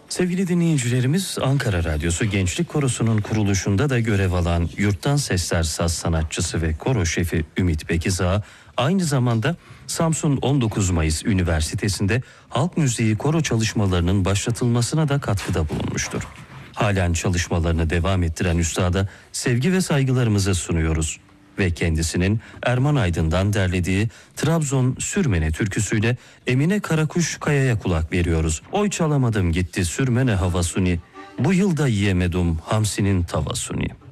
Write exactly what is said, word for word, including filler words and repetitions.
Sevgili dinleyicilerimiz, Ankara Radyosu Gençlik Korosu'nun kuruluşunda da görev alan Yurttan Sesler saz sanatçısı ve koro şefi Ümit Bekizağ, aynı zamanda Samsun on dokuz Mayıs Üniversitesi'nde halk müziği koro çalışmalarının başlatılmasına da katkıda bulunmuştur. Halen çalışmalarını devam ettiren üstada sevgi ve saygılarımızı sunuyoruz ve kendisinin Erman Aydın'dan derlediği Trabzon Sürmene türküsüyle Emine Karakuş Kaya'ya kulak veriyoruz. Oy çalamadım gitti Sürmene havasuni, bu yılda yiyemedim hamsinin tavasuni.